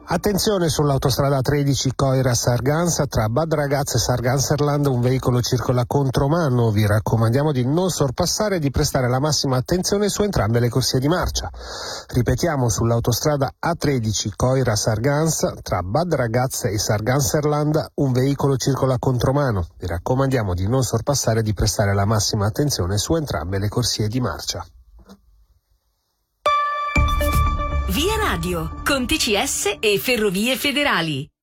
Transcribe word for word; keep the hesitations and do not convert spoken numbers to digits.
Attenzione sull'autostrada tredici Coira-Sarganza, tra Bad Ragaz e Sarganserland un veicolo circola contromano. Vi raccomandiamo di non sorpassare e di prestare la massima attenzione su entrambe le corsie di marcia. Ripetiamo, sull'autostrada A tredici Coira-Sarganza, tra Bad Ragaz e Sarganserland un veicolo circola contromano. Vi raccomandiamo di non sorpassare e di prestare la massima attenzione su entrambe le corsie di marcia. Via Radio, con T C S e Ferrovie Federali.